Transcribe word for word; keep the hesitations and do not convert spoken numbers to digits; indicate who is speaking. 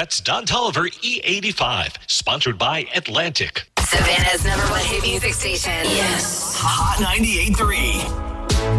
Speaker 1: That's Don Tolliver E eighty-five, sponsored by Atlantic.
Speaker 2: Savannah's number one hit music station.
Speaker 3: Yes. Hot ninety-eight point three.